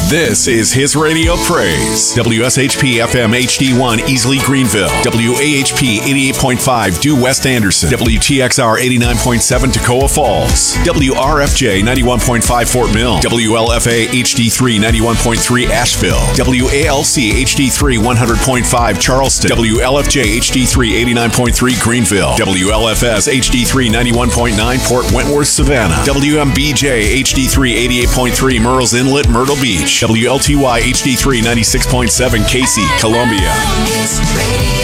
This is his radio praise. WSHP FM HD1 Easley Greenville. WAHP 88.5 Due West Anderson. WTXR 89.7 Toccoa Falls. WRFJ 91.5 Fort Mill. WLFA HD3 91.3 Asheville. WALC HD3 100.5 Charleston. WLFJ HD3 89.3 Greenville. WLFS HD3 91.9 Port Wentworth Savannah. WMBJ HD3 88.3 Murrells Inlet Myrtle Beach. WLTY HD3 96.7 Casey, Columbia.